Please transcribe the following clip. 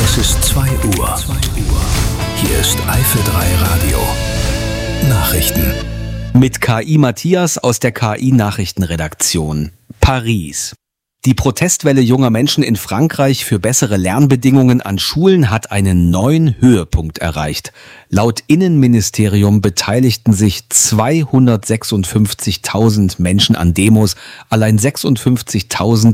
Es ist 2 Uhr. Hier ist Eifel 3 Radio. Nachrichten. Mit KI Matthias aus der KI-Nachrichtenredaktion. Paris. Die Protestwelle junger Menschen in Frankreich für bessere Lernbedingungen an Schulen hat einen neuen Höhepunkt erreicht. Laut Innenministerium beteiligten sich 256.000 Menschen an Demos. Allein 56.000